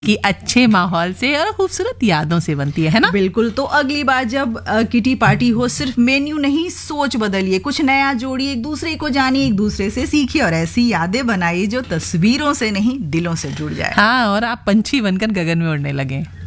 कि अच्छे माहौल से और खूबसूरत यादों से बनती है ना? बिल्कुल। तो अगली बार जब किटी पार्टी हो, सिर्फ मेन्यू नहीं, सोच बदलिए, कुछ नया जोड़िए, एक दूसरे को जानिए, एक दूसरे से सीखिए और ऐसी यादें बनाइए जो तस्वीरों से नहीं दिलों से जुड़ जाए। हाँ, और आप पंछी बनकर गगन में उड़ने लगे।